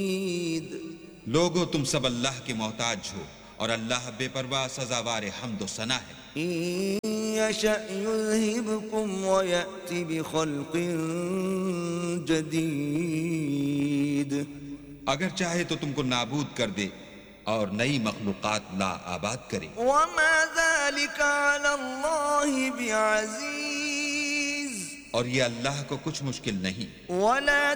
लोगो तुम सब अल्लाह के मोहताज हो और अल्लाह बेपरवाह सजावार हम्द व सना है। यशअ युज़हिबकुम व यअति बिखल्क़िन जदीद, अगर चाहे तो तुमको नाबूद कर दे और नई मखलूक़ात ला आबाद करे। वमा ज़ालिका अलल्लाहि बिअज़ीज़, और ये अल्लाह को कुछ मुश्किल नहीं। वला